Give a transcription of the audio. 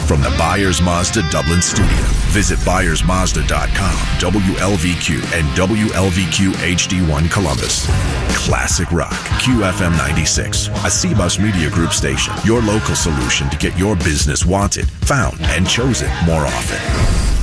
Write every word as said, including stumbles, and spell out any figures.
From the Byers Mazda Dublin studio, visit Byers Mazda dot com, W L V Q, and W L V Q H D one Columbus. Classic rock, Q F M ninety-six, a C-Bus Media Group station. Your local solution to get your business wanted, found, and chosen more often.